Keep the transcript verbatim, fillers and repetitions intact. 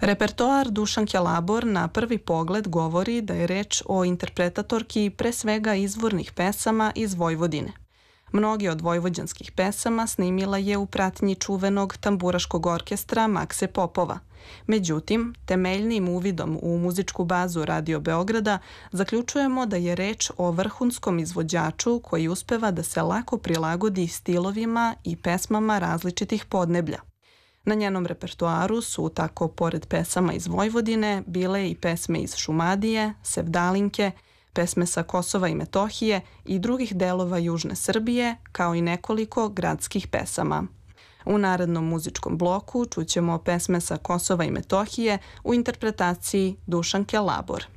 Repertoar Dušanke Labor na prvi pogled govori da je reč o interpretatorki pre svega izvornih pesama iz Vojvodine. Mnogi od vojvođanskih pesama snimila je u pratnji čuvenog tamburaškog orkestra Makse Popova. Međutim, temeljnim uvidom u muzičku bazu Radio Beograda zaključujemo da je reč o vrhunskom izvođaču koji uspeva da se lako prilagodi stilovima i pesmama različitih podneblja. Na njenom repertoaru su tako, pored pesama iz Vojvodine, bile i pesme iz Šumadije, Sevdalinke, pesme sa Kosova i Metohije i drugih delova južne Srbije, kao i nekoliko gradskih pesama. U narednom muzičkom bloku čućemo pesme sa Kosova i Metohije u interpretaciji Dušanke Labor.